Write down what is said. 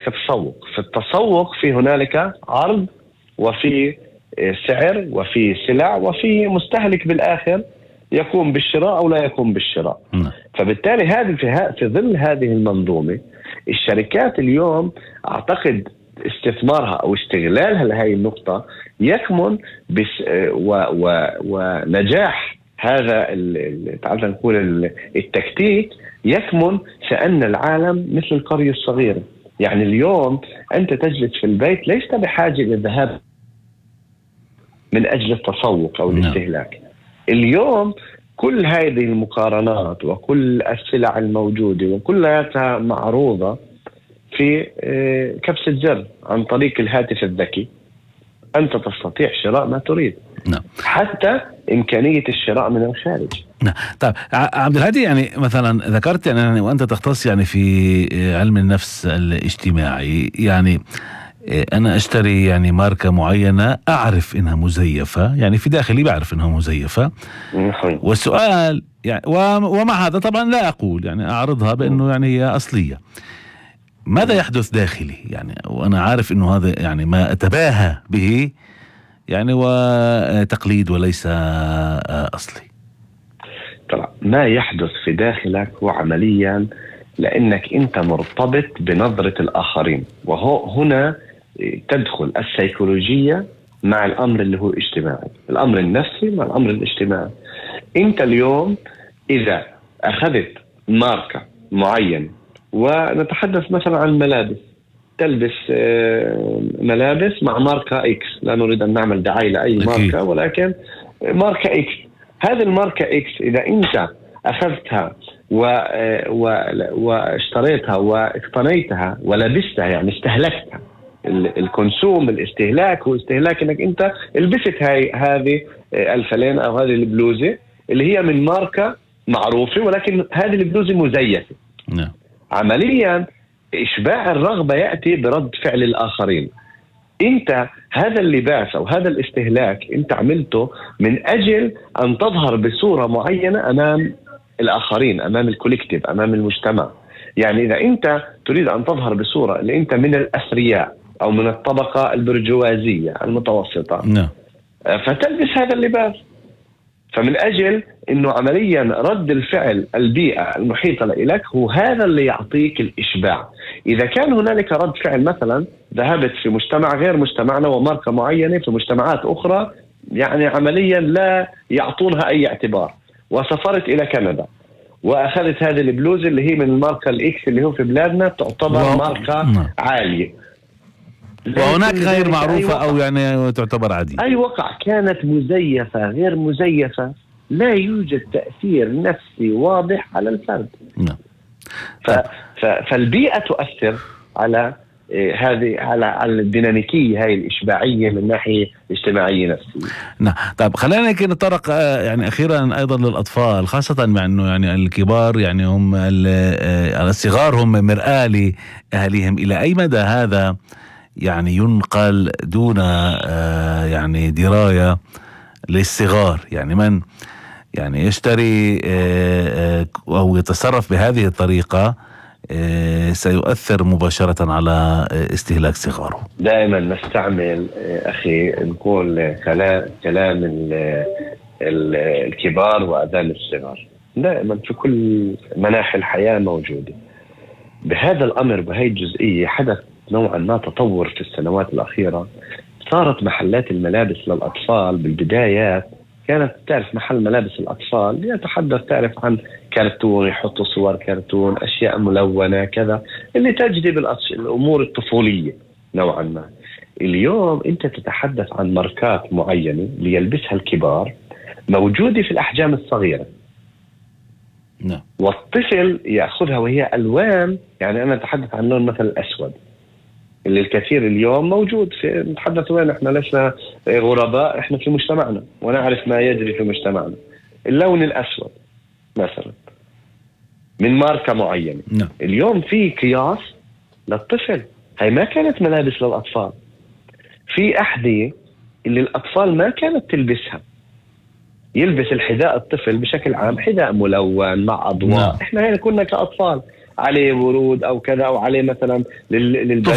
تسوق. في التسوق في هنالك عرض وفي سعر وفي سلع وفي مستهلك بالآخر يقوم بالشراء أو لا يقوم بالشراء. فبالتالي هذه في ظل هذه المنظومة الشركات اليوم أعتقد استثمارها أو استغلالها لهذه النقطة يكمن ونجاح هذا تعال نقول التكتيك يكمن في أن العالم مثل القرية الصغيرة. يعني اليوم أنت تجلس في البيت ليست بحاجة للذهاب من أجل التسوق أو الاستهلاك. اليوم كل هذه المقارنات وكل السلع الموجودة وكلها معروضة في كبسة زر عن طريق الهاتف الذكي. أنت تستطيع شراء ما تريد. حتى إمكانية الشراء من الخارج. طيب عبد الهادي، يعني مثلا ذكرت يعني وأنت تختص يعني في علم النفس الاجتماعي، يعني أنا أشتري يعني ماركة معينة أعرف إنها مزيفة، يعني في داخلي بعرف إنها مزيفة، والسؤال يعني ومع هذا طبعا لا أقول يعني أعرضها بأنه يعني هي أصلية. ماذا يحدث داخلي يعني وأنا عارف إنه هذا يعني ما أتباهى به يعني وتقليد وليس أصلي؟ طبعا ما يحدث في داخلك هو عمليا لأنك أنت مرتبط بنظرة الآخرين، وهو هنا تدخل السيكولوجية مع الأمر اللي هو اجتماعي، الأمر النفسي مع الأمر الاجتماعي. أنت اليوم إذا أخذت ماركة معينة، ونتحدث مثلا عن ملابس، تلبس ملابس مع ماركة إكس، لا نريد أن نعمل دعاية لأي ماركة ولكن ماركة إكس، هذه الماركة إكس إذا أنت أخذتها واشتريتها واقتنيتها ولبستها يعني استهلكتها، الكونسوم الاستهلاك هو استهلاك انك انت لبست هذه الفلين او هذه البلوزة اللي هي من ماركة معروفة ولكن هذه البلوزة مزيفة. عمليا إشباع الرغبة يأتي برد فعل الآخرين. انت هذا اللباس او هذا الاستهلاك انت عملته من اجل ان تظهر بصورة معينة امام الآخرين، أمام الكوليكتيف، أمام المجتمع. يعني إذا أنت تريد أن تظهر بصورة اللي أنت من الأثرياء أو من الطبقة البرجوازية المتوسطة فتلبس هذا اللباس، فمن أجل أنه عمليا رد الفعل البيئة المحيطة لك هو هذا اللي يعطيك الإشباع. إذا كان هنالك رد فعل مثلا ذهبت في مجتمع غير مجتمعنا وماركة معينة في مجتمعات أخرى يعني عمليا لا يعطونها أي اعتبار، وسافرت إلى كندا وأخذت هذه البلوزة اللي هي من الماركة الإكس اللي هو في بلادنا تعتبر ماركة عالية وهناك غير معروفة أو يعني تعتبر عادية. أي وقع كانت مزيفة غير مزيفة لا يوجد تأثير نفسي واضح على الفرد. فالبيئة تؤثر على هذه على الديناميكية هاي الإشباعية من ناحية اجتماعية نفسية. نعم. طيب خلينا نتطرق يعني أخيرا أيضا للأطفال، خاصة مع أنه يعني الكبار يعني هم الصغار هم مرآة لأهليهم. إلى أي مدى هذا يعني ينقل دون يعني دراية للصغار؟ يعني من يعني يشتري أو يتصرف بهذه الطريقة سيؤثر مباشرة على استهلاك صغاره. دائما نستعمل أخي نقول كلام الكبار وأذان الصغار، دائما في كل مناحي الحياة موجودة. بهذا الأمر بهذه الجزئية حدث نوعا ما تطور في السنوات الأخيرة. صارت محلات الملابس للأطفال بالبدايات كانت تعرف محل ملابس الأطفال يتحدث تعرف عن كرتون، يحطوا صور كرتون، أشياء ملونة كذا اللي تجذب الأمور الطفولية نوعا ما. اليوم أنت تتحدث عن ماركات معينة ليلبسها الكبار موجودة في الأحجام الصغيرة. والطفل يأخذها وهي ألوان، يعني أنا أتحدث عن لون مثل الأسود اللي الكثير اليوم موجود في نتحدث وين احنا لسنا غرباء، احنا في مجتمعنا ونعرف ما يجري في مجتمعنا. اللون الأسود مثلا من ماركة معينة اليوم في قياس للطفل، هاي ما كانت ملابس للأطفال. في أحذية اللي الأطفال ما كانت تلبسها، يلبس الحذاء الطفل بشكل عام حذاء ملون مع أضواء. احنا هنا كنا كأطفال عليه ورود أو كذا أو عليه مثلا